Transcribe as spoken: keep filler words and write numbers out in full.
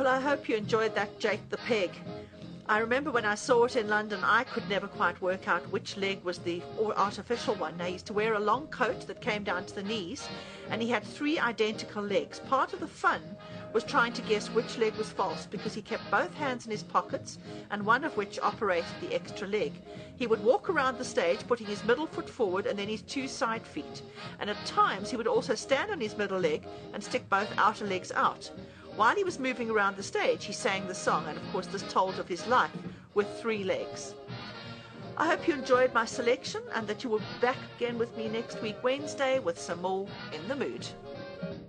Well, I hope you enjoyed that Jake the Peg. I remember when I saw it in London, I could never quite work out which leg was the artificial one. Now, he used to wear a long coat that came down to the knees, and he had three identical legs. Part of the fun was trying to guess which leg was false, because he kept both hands in his pockets, and one of which operated the extra leg. He would walk around the stage, putting his middle foot forward and then his two side feet. And at times, he would also stand on his middle leg and stick both outer legs out. While he was moving around the stage, he sang the song, and of course this told of his life with three legs. I hope you enjoyed my selection and that you will be back again with me next week, Wednesday, with some more In the Mood.